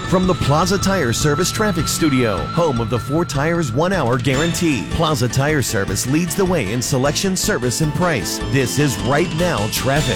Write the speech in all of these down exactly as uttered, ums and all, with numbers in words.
From the Plaza Tire Service Traffic Studio, home of the four tires, one hour guarantee. Plaza Tire Service leads the way in selection, service, and price. This is Right Now Traffic.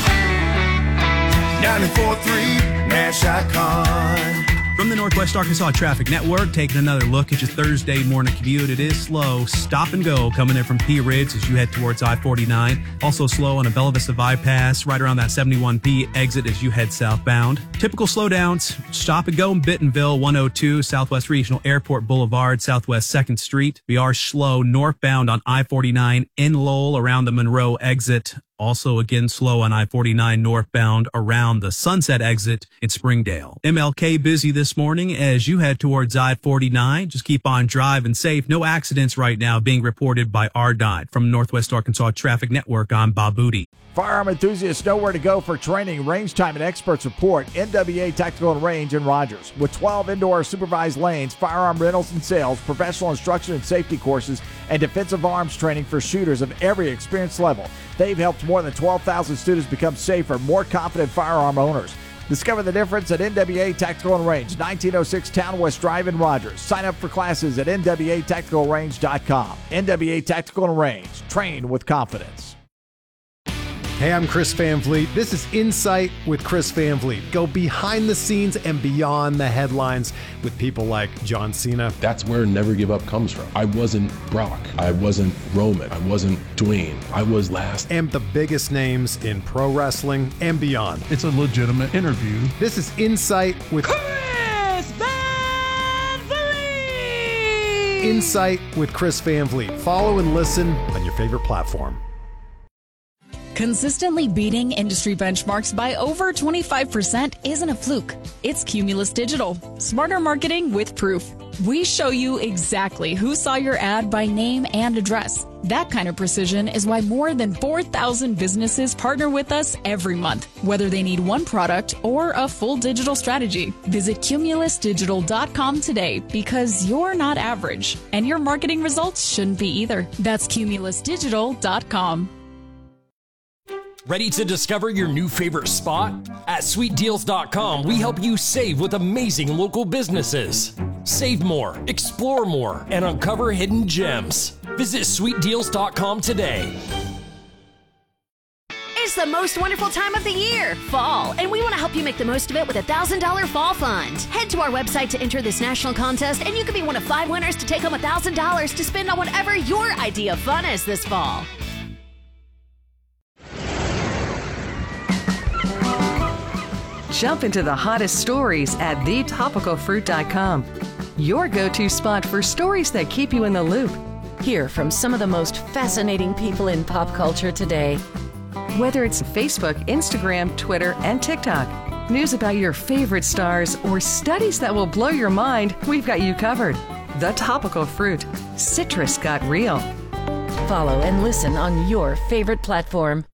ninety-four point three Nash Icon. From the Northwest Arkansas Traffic Network, taking another look at your Thursday morning commute. It is slow. Stop and go coming in from Pea Ridge as you head towards I forty-nine. Also slow on a Bella Vista bypass right around that seventy-one P exit as you head southbound. Typical slowdowns. Stop and go in Bentonville, one oh two Southwest Regional Airport Boulevard, Southwest second Street. We are slow northbound on I forty-nine in Lowell around the Monroe exit. Also, again, slow on I forty-nine northbound around the Sunset exit in Springdale. M L K busy this morning as you head towards I forty-nine. Just keep on driving safe. No accidents right now being reported by R D O T. From Northwest Arkansas Traffic Network, I'm Bob Booty. Firearm enthusiasts know where to go for training, range time, and expert support. N W A Tactical and Range in Rogers. With twelve indoor supervised lanes, firearm rentals and sales, professional instruction and safety courses, and defensive arms training for shooters of every experience level. They've helped more than twelve thousand students become safer, more confident firearm owners. Discover the difference at N W A Tactical and Range, nineteen oh six Town West Drive in Rogers. Sign up for classes at N W A tactical range dot com. N W A Tactical and Range. Train with confidence. Hey, I'm Chris Van Vliet. This is Insight with Chris Van Vliet. Go behind the scenes and beyond the headlines with people like John Cena. That's where Never Give Up comes from. I wasn't Brock. I wasn't Roman. I wasn't Dwayne. I was last. And the biggest names in pro wrestling and beyond. It's a legitimate interview. This is Insight with Chris Van Vliet. Insight with Chris Van Vliet. Follow and listen on your favorite platform. Consistently beating industry benchmarks by over twenty-five percent isn't a fluke. It's Cumulus Digital. Smarter marketing with proof. We show you exactly who saw your ad by name and address. That kind of precision is why more than four thousand businesses partner with us every month, whether they need one product or a full digital strategy. Visit cumulus digital dot com today because you're not average, and your marketing results shouldn't be either. That's cumulus digital dot com. Ready to discover your new favorite spot? At sweet deals dot com, we help you save with amazing local businesses. Save more, explore more, and uncover hidden gems. Visit sweet deals dot com today. It's the most wonderful time of the year, fall, and we want to help you make the most of it with a one thousand dollars Fall Fund. Head to our website to enter this national contest, and you could be one of five winners to take home one thousand dollars to spend on whatever your idea of fun is this fall. Jump into the hottest stories at the topical fruit dot com. Your go-to spot for stories that keep you in the loop. Hear from some of the most fascinating people in pop culture today. Whether it's Facebook, Instagram, Twitter, and TikTok, news about your favorite stars, or studies that will blow your mind, we've got you covered. The Topical Fruit. Citrus got real. Follow and listen on your favorite platform.